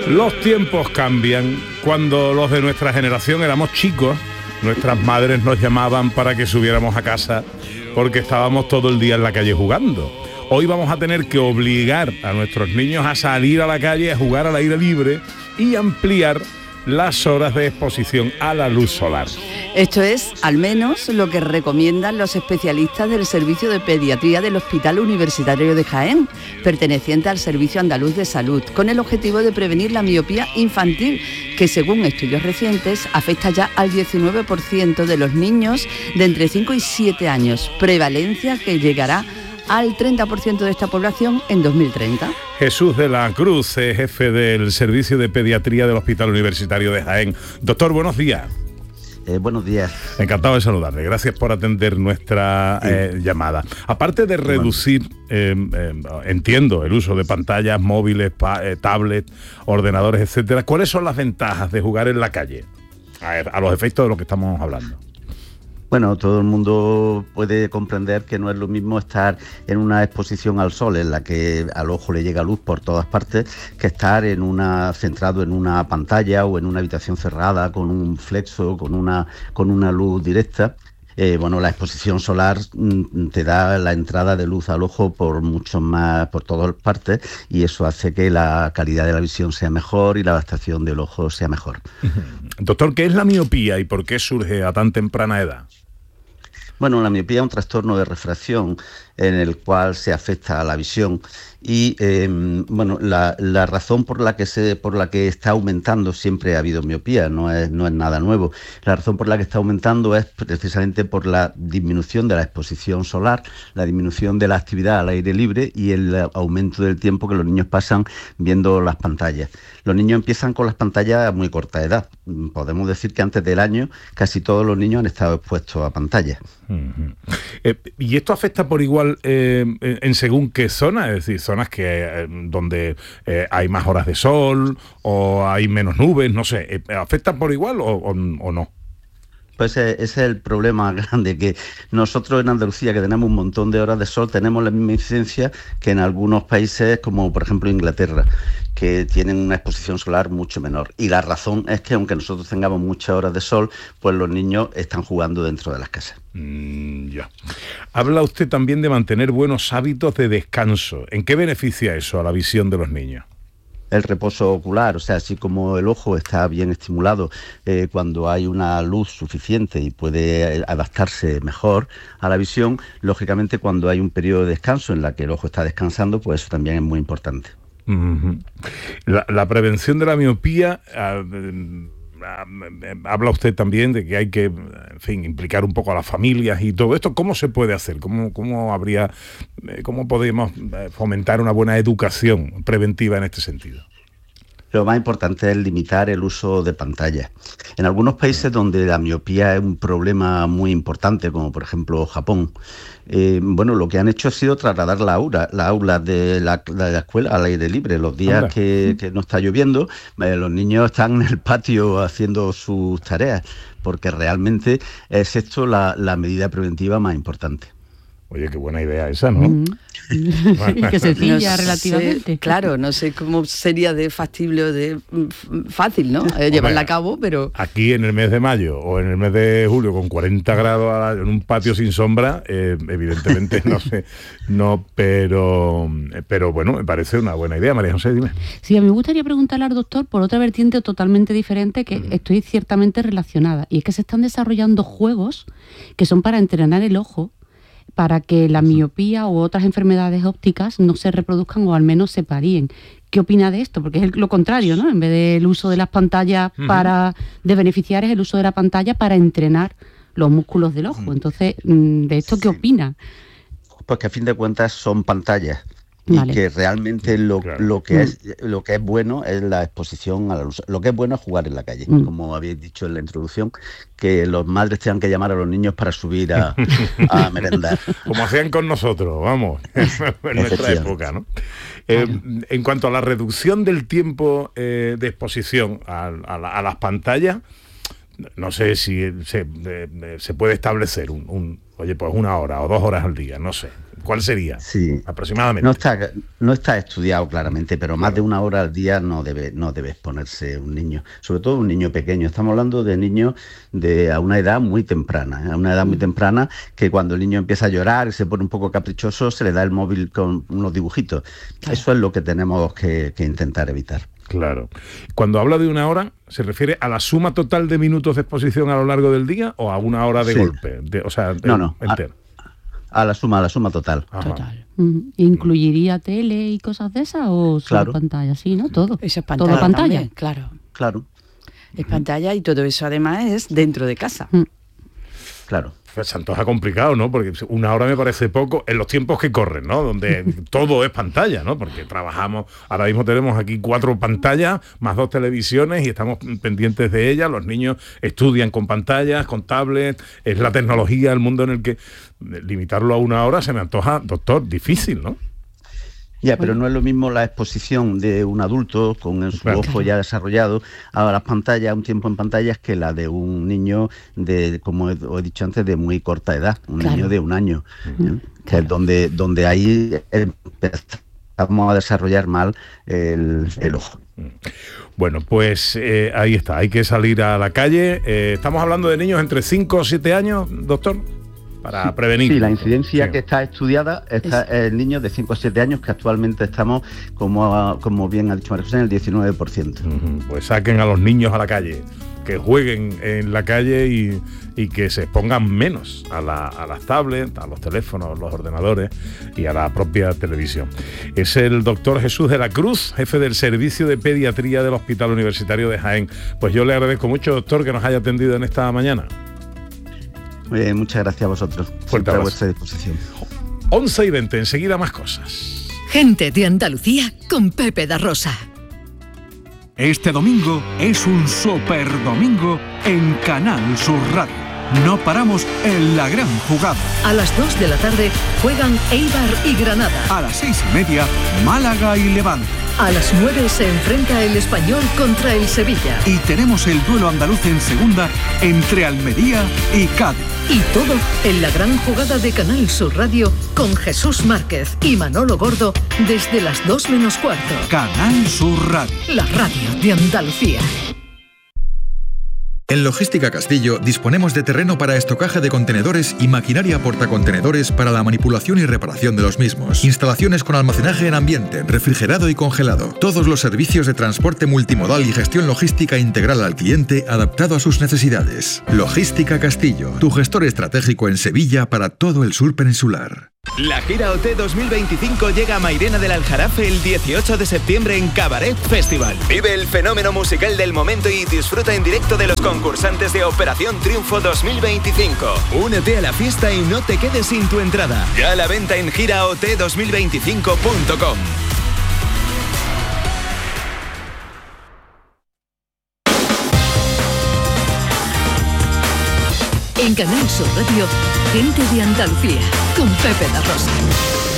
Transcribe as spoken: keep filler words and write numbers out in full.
Los tiempos cambian. Cuando los de nuestra generación éramos chicos, nuestras madres nos llamaban para que subiéramos a casa porque estábamos todo el día en la calle jugando. Hoy vamos a tener que obligar a nuestros niños a salir a la calle, a jugar al aire libre y ampliar las horas de exposición a la luz solar. Esto es, al menos, lo que recomiendan los especialistas del Servicio de Pediatría del Hospital Universitario de Jaén, perteneciente al Servicio Andaluz de Salud, con el objetivo de prevenir la miopía infantil, que según estudios recientes afecta ya al diecinueve por ciento de los niños de entre cinco y siete años, prevalencia que llegará al treinta por ciento de esta población en dos mil treinta. Jesús de la Cruz, jefe del Servicio de Pediatría del Hospital Universitario de Jaén. Doctor, buenos días. Eh, buenos días. Encantado de saludarle. Gracias por atender nuestra sí. eh, llamada. Aparte de reducir, eh, eh, entiendo, el uso de pantallas móviles, pa, eh, tablets, ordenadores, etcétera, ¿cuáles son las ventajas de jugar en la calle? A, ver, a los efectos de lo que estamos hablando. Bueno, todo el mundo puede comprender que no es lo mismo estar en una exposición al sol en la que al ojo le llega luz por todas partes que estar en una centrado en una pantalla o en una habitación cerrada con un flexo, con una con una luz directa. Eh, bueno, la exposición solar mm, te da la entrada de luz al ojo por mucho más, por todas partes, y eso hace que la calidad de la visión sea mejor y la adaptación del ojo sea mejor. Doctor, ¿qué es la miopía y por qué surge a tan temprana edad? Bueno, la miopía es un trastorno de refracción en el cual se afecta a la visión y eh, bueno, la, la razón por la que se por la que está aumentando, siempre ha habido miopía, no es no es nada nuevo. La razón por la que está aumentando es precisamente por la disminución de la exposición solar, la disminución de la actividad al aire libre y el aumento del tiempo que los niños pasan viendo las pantallas. Los niños empiezan con las pantallas a muy corta edad. Podemos decir que antes del año casi todos los niños han estado expuestos a pantallas. Uh-huh. Eh, ¿Y esto afecta por igual eh, en según qué zona? Es decir, zonas que eh, donde eh, hay más horas de sol o hay menos nubes, no sé. Eh, ¿Afecta por igual o, o, o no? Pues ese es el problema grande, que nosotros en Andalucía, que tenemos un montón de horas de sol, tenemos la misma incidencia que en algunos países, como por ejemplo Inglaterra, que tienen una exposición solar mucho menor. Y la razón es que aunque nosotros tengamos muchas horas de sol, pues los niños están jugando dentro de las casas. Mm, ya. Habla usted también de mantener buenos hábitos de descanso. ¿En qué beneficia eso a la visión de los niños? El reposo ocular, o sea, así como el ojo está bien estimulado eh, cuando hay una luz suficiente y puede adaptarse mejor a la visión, lógicamente cuando hay un periodo de descanso en la que el ojo está descansando, pues eso también es muy importante. Uh-huh. La, la prevención de la miopía, uh, uh, habla usted también de que hay que, en fin, implicar un poco a las familias y todo esto. ¿Cómo se puede hacer? ¿Cómo, cómo habría, cómo podemos fomentar una buena educación preventiva en este sentido? Lo más importante es limitar el uso de pantallas. En algunos países donde la miopía es un problema muy importante, como por ejemplo Japón, eh, bueno, lo que han hecho ha sido trasladar la aula, la aula de la, de la escuela al aire libre. Los días que, que no está lloviendo, eh, los niños están en el patio haciendo sus tareas, porque realmente es esto la, la medida preventiva más importante. Oye, qué buena idea esa, ¿no? Mm. Qué sencilla no relativamente. Sé, claro, no sé cómo sería de factible o de fácil, ¿no? Eh, llevarla a cabo, pero... Aquí en el mes de mayo o en el mes de julio con cuarenta grados en un patio sin sombra, eh, evidentemente no sé, no, pero, pero bueno, me parece una buena idea. María José, dime. Sí, a mí me gustaría preguntarle al doctor por otra vertiente totalmente diferente que uh-huh. estoy ciertamente relacionada, y es que se están desarrollando juegos que son para entrenar el ojo para que la miopía u otras enfermedades ópticas no se reproduzcan o al menos se palíen. ¿Qué opina de esto? Porque es lo contrario, ¿no? En vez del uso de las pantallas uh-huh. para de beneficiar, es el uso de la pantalla para entrenar los músculos del ojo. Entonces, ¿de esto qué opina? Pues que a fin de cuentas son pantallas. Y vale. que realmente lo, claro. lo que es lo que es bueno es la exposición a la luz. Lo que es bueno es jugar en la calle, mm. como habéis dicho en la introducción, que los madres tengan que llamar a los niños para subir a, a merendar. Como hacían con nosotros, vamos, en nuestra época, ¿no? Eh, en cuanto a la reducción del tiempo eh, de exposición a, a, la, a las pantallas, no sé si se, de, de, se puede establecer un, un, oye, pues una hora o dos horas al día, no sé. ¿Cuál sería? Sí. Aproximadamente. No está, no está estudiado claramente, pero más de una hora al día no debe, no debe exponerse un niño, sobre todo un niño pequeño. Estamos hablando de niños de a una edad muy temprana, ¿eh? a una edad muy temprana, que cuando el niño empieza a llorar y se pone un poco caprichoso, se le da el móvil con unos dibujitos. Claro. Eso es lo que tenemos que, que intentar evitar. Claro. Cuando habla de una hora, ¿se refiere a la suma total de minutos de exposición a lo largo del día o a una hora de sí. golpe? De, o sea, no, no. Entero. A... A la suma, a la suma total. Ajá. Total. Mm. ¿Incluiría tele y cosas de esas o solo claro. pantalla? Sí, ¿no? Todo. Eso es pantalla. Todo pantalla. También, claro. Claro. Es pantalla y todo eso además es dentro de casa. Mm. Claro. Pues se antoja complicado, ¿no? Porque una hora me parece poco en los tiempos que corren, ¿no? Donde todo es pantalla, ¿no? Porque trabajamos, ahora mismo tenemos aquí cuatro pantallas, más dos televisiones y estamos pendientes de ellas. Los niños estudian con pantallas, con tablets, es la tecnología, el mundo en el que limitarlo a una hora se me antoja, doctor, difícil, ¿no? Ya, pero no es lo mismo la exposición de un adulto con su claro. ojo ya desarrollado a las pantallas, un tiempo en pantallas, que la de un niño de, como he, he dicho antes, de muy corta edad, un claro. niño de un año, uh-huh. ¿eh? que claro. es donde, donde ahí empezamos a desarrollar mal el, el ojo. Bueno, pues eh, ahí está, hay que salir a la calle. Eh, estamos hablando de niños entre cinco o siete años, doctor. Para prevenir. Sí, la incidencia sí. que está estudiada está es en niños de cinco a siete años, que actualmente estamos, como, como bien ha dicho María José, en el diecinueve por ciento. Uh-huh. Pues saquen a los niños a la calle, que jueguen en la calle y, y que se expongan menos a, la, a las tablets, a los teléfonos, los ordenadores y a la propia televisión. Es el doctor Jesús de la Cruz, jefe del Servicio de Pediatría del Hospital Universitario de Jaén. Pues yo le agradezco mucho, doctor, que nos haya atendido en esta mañana. Eh, muchas gracias a vosotros. Fuerte a vuestra disposición. once y veinte, enseguida más cosas. Gente de Andalucía con Pepe da Rosa. Este domingo es un super domingo en Canal Sur Radio. No paramos en la gran jugada. A las dos de la tarde juegan Eibar y Granada. A las seis y media, Málaga y Levante. A las nueve se enfrenta el Español contra el Sevilla. Y tenemos el duelo andaluz en segunda entre Almería y Cádiz. Y todo en la gran jugada de Canal Sur Radio con Jesús Márquez y Manolo Gordo desde las dos menos cuarto. Canal Sur Radio. La radio de Andalucía. En Logística Castillo disponemos de terreno para estocaje de contenedores y maquinaria portacontenedores para la manipulación y reparación de los mismos. Instalaciones con almacenaje en ambiente, refrigerado y congelado. Todos los servicios de transporte multimodal y gestión logística integral al cliente adaptado a sus necesidades. Logística Castillo, tu gestor estratégico en Sevilla para todo el sur peninsular. La gira O T dos mil veinticinco llega a Mairena del Aljarafe el dieciocho de septiembre en Cabaret Festival. Vive el fenómeno musical del momento y disfruta en directo de los concursantes de Operación Triunfo dos mil veinticinco. Únete a la fiesta y no te quedes sin tu entrada. Ya a la venta en gira o t dos mil veinticinco punto com. En Canal Sur Radio, Gente de Andalucía, con Pepe da Rosa.